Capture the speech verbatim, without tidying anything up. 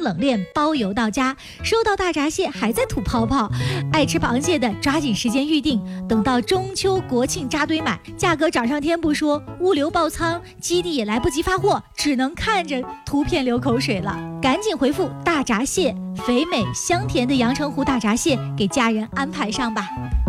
冷链包邮到家。收到大闸蟹还在吐泡泡，爱吃螃蟹的抓紧时间预定，等到中秋国庆扎堆买，价格涨上天不说，物流爆仓，基地也来不及发货，只能看着图片流口水了。赶紧回复大闸蟹，肥美香甜的阳澄湖大闸蟹给家人安排上吧。